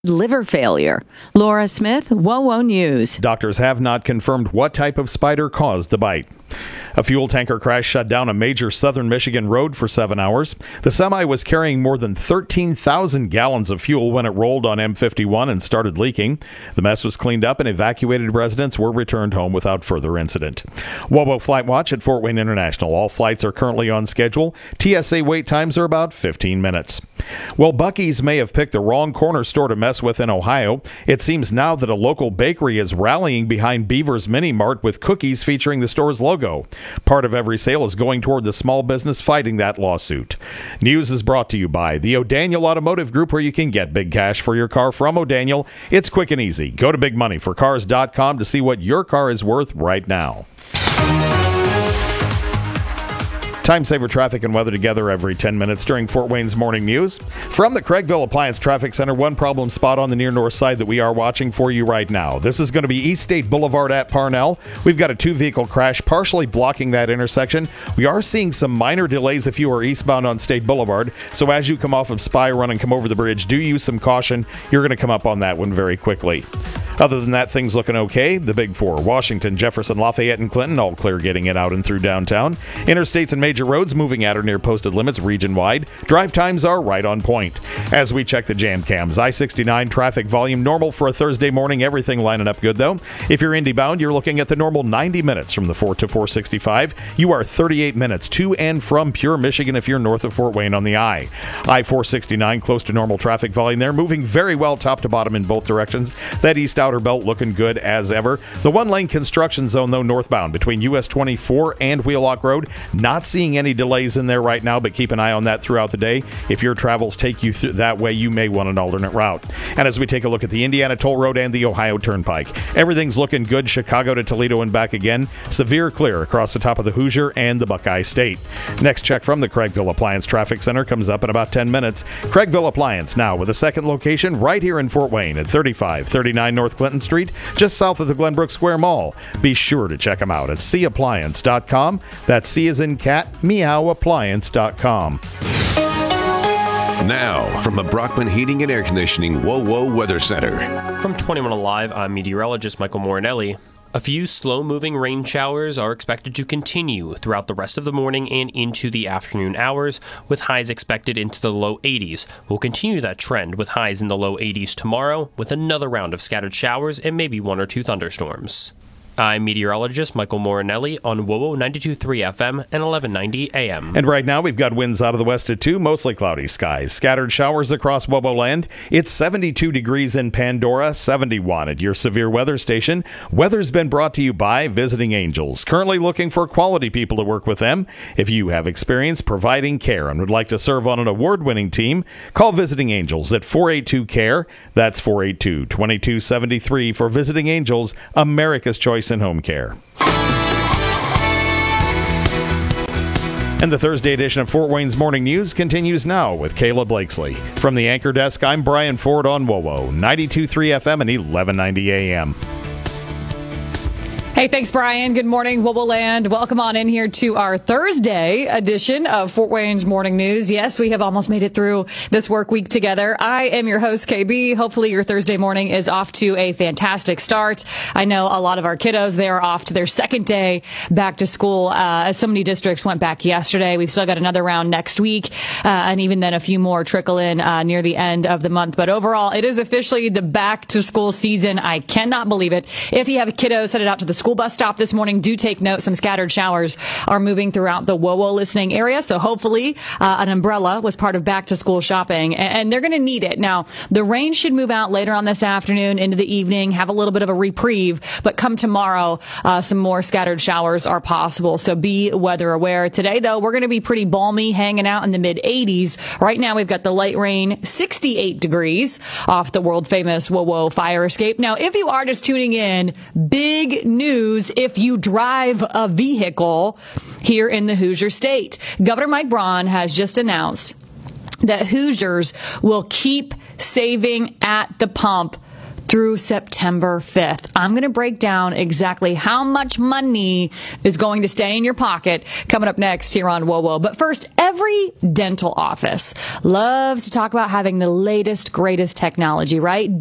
liver failure. Laura Smith, WOWO News. Doctors have not confirmed what type of spider caused the bite. A fuel tanker crash shut down a major southern Michigan road for 7 hours. The semi was carrying more than 13,000 gallons of fuel when it rolled on M51 and started leaking. The mess was cleaned up and evacuated residents were returned home without further incident. WOWO Flight Watch at Fort Wayne International. All flights are currently on schedule. TSA wait times are about 15 minutes. Well, Buc-ee's may have picked the wrong corner store to mess with in Ohio. It seems now that a local bakery is rallying behind Beaver's Mini Mart with cookies featuring the store's logo. Part of every sale is going toward the small business fighting that lawsuit. News is brought to you by the O'Daniel Automotive Group, where you can get big cash for your car from O'Daniel. It's quick and easy. Go to bigmoneyforcars.com to see what your car is worth right now. Time saver traffic and weather together every 10 minutes during Fort Wayne's morning news. From the Craigville Appliance Traffic Center, one problem spot on the near north side that we are watching for you right now. This is going to be East State Boulevard at Parnell. We've got a two-vehicle crash partially blocking that intersection. We are seeing some minor delays if you are eastbound on State Boulevard. So as you come off of Spy Run and come over the bridge, do use some caution. You're going to come up on that one very quickly. Other than that, things looking okay. The Big Four, Washington, Jefferson, Lafayette, and Clinton, all clear getting it out and through downtown. Interstates and major roads moving at or near posted limits region-wide. Drive times are right on point. As we check the jam cams, I-69 traffic volume normal for a Thursday morning. Everything lining up good, though. If you're Indy bound, you're looking at the normal 90 minutes from the 4 to 465. You are 38 minutes to and from Pure, Michigan if you're north of Fort Wayne on the I. I-469 close to normal traffic volume there. Moving very well top to bottom in both directions. That east outer belt looking good as ever. The one-lane construction zone, though, northbound between US 24 and Wheelock Road. Not seeing any delays in there right now, but keep an eye on that throughout the day. If your travels take you that way, you may want an alternate route. And as we take a look at the Indiana Toll Road and the Ohio Turnpike, everything's looking good. Chicago to Toledo and back again. Severe clear across the top of the Hoosier and the Buckeye State. Next check from the Craigville Appliance Traffic Center comes up in about 10 minutes. Craigville Appliance now with a second location right here in Fort Wayne at 3539 North Clinton Street, just south of the Glenbrook Square Mall. Be sure to check them out at cappliance.com. That's C as in cat, meowappliance.com. Now, from the Brockman Heating and Air Conditioning WOWO Weather Center. From 21 Alive, I'm meteorologist Michael Morinelli. A few slow-moving rain showers are expected to continue throughout the rest of the morning and into the afternoon hours, with highs expected into the low 80s. We'll continue that trend with highs in the low 80s tomorrow, with another round of scattered showers and maybe one or two thunderstorms. I'm meteorologist Michael Morinelli on WOWO 92.3 FM and 1190 AM. And right now we've got winds out of the west at 2, mostly cloudy skies. Scattered showers across WOWO land. It's 72 degrees in Pandora, 71 at your severe weather station. Weather's been brought to you by Visiting Angels. Currently looking for quality people to work with them. If you have experience providing care and would like to serve on an award-winning team, call Visiting Angels at 482-CARE. That's 482-2273 for Visiting Angels, America's choice in home care. And the Thursday edition of Fort Wayne's Morning News continues now with Kayla Blakesley. From the anchor desk, I'm Brian Ford on WOWO 92.3 FM and 1190 AM. Hey, thanks, Brian. Good morning, WOWO Land. Welcome on in here to our Thursday edition of Fort Wayne's Morning News. Yes, we have almost made it through this work week together. I am your host, KB. Hopefully your Thursday morning is off to a fantastic start. I know a lot of our kiddos, they are off to their second day back to school. As so many districts went back yesterday. We've still got another round next week, and even then a few more trickle in near the end of the month. But overall, it is officially the back to school season. I cannot believe it. If you have kiddos headed out to the school bus stop this morning, do take note. Some scattered showers are moving throughout the WOWO listening area. So hopefully an umbrella was part of back to school shopping, and they're going to need it. Now, the rain should move out later on this afternoon into the evening, have a little bit of a reprieve, but come tomorrow, some more scattered showers are possible. So be weather aware. Today, though, we're going to be pretty balmy, hanging out in the mid 80s. Right now, we've got the light rain, 68 degrees off the world famous WOWO fire escape. Now, if you are just tuning in, big news if you drive a vehicle here in the Hoosier State. Governor Mike Braun has just announced that Hoosiers will keep saving at the pump through September 5th. I'm going to break down exactly how much money is going to stay in your pocket coming up next here on Whoa Whoa. But first, every dental office loves to talk about having the latest, greatest technology, right?